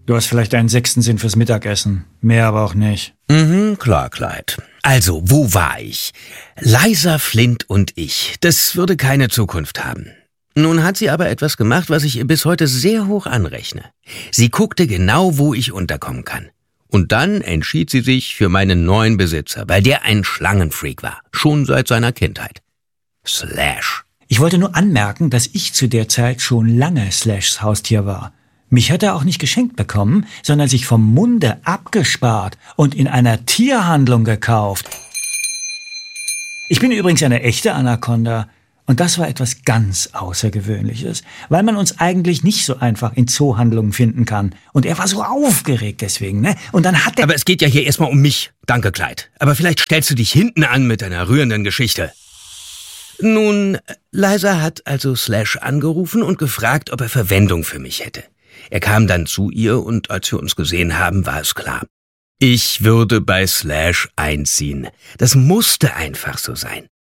Du hast vielleicht einen sechsten Sinn fürs Mittagessen. Mehr aber auch nicht. Klar, Clyde. Also, wo war ich? Liza Flint und ich. Das würde keine Zukunft haben. Nun hat sie aber etwas gemacht, was ich ihr bis heute sehr hoch anrechne. Sie guckte genau, wo ich unterkommen kann. Und dann entschied sie sich für meinen neuen Besitzer, weil der ein Schlangenfreak war. Schon seit seiner Kindheit. Slash. Ich wollte nur anmerken, dass ich zu der Zeit schon lange Slashs Haustier war. Mich hat er auch nicht geschenkt bekommen, sondern sich vom Munde abgespart und in einer Tierhandlung gekauft. Ich bin übrigens eine echte Anaconda. Und das war etwas ganz Außergewöhnliches, weil man uns eigentlich nicht so einfach in Zoohandlungen finden kann. Und er war so aufgeregt deswegen, ne? Und dann hat er... Aber es geht ja hier erstmal um mich. Danke, Clyde. Aber vielleicht stellst du dich hinten an mit deiner rührenden Geschichte. Nun, Liza hat also Slash angerufen und gefragt, ob er Verwendung für mich hätte. Er kam dann zu ihr und als wir uns gesehen haben, war es klar. Ich würde bei Slash einziehen. Das musste einfach so sein.